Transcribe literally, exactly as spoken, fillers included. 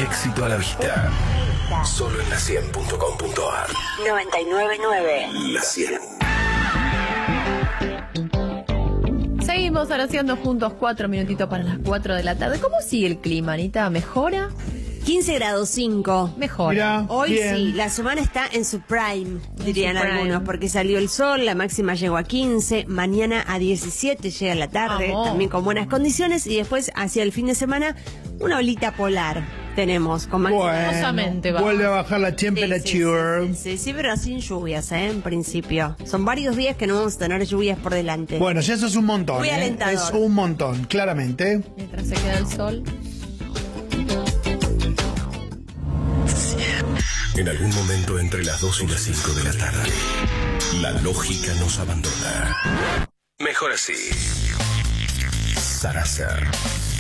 Éxito a la vista. Solo en la cien punto com punto ar. noventa y nueve punto nueve. La cien. Seguimos haciendo juntos cuatro minutitos para las cuatro de la tarde. ¿Cómo sigue el clima, Anita? ¿Mejora? quince grados cinco. Mejora. Mirá, Hoy bien. sí, la semana está en su prime, dirían su prime. algunos, porque salió el sol, la máxima llegó a quince, mañana a diecisiete llega la tarde, Vamos. también con buenas condiciones, y después hacia el fin de semana una olita polar tenemos, con máxima. Hermosamente va. Vuelve a bajar la Sí, sí, temperatura. sí, sí, sí, pero sin lluvias, ¿eh? En principio. Son varios días que no vamos a tener lluvias por delante. Bueno, ya eso es un montón. Muy ¿eh? alentador. Es un montón, claramente. Mientras se queda el sol. En algún momento entre las dos y las cinco de la tarde, la lógica nos abandona. Mejor así. Sarasa.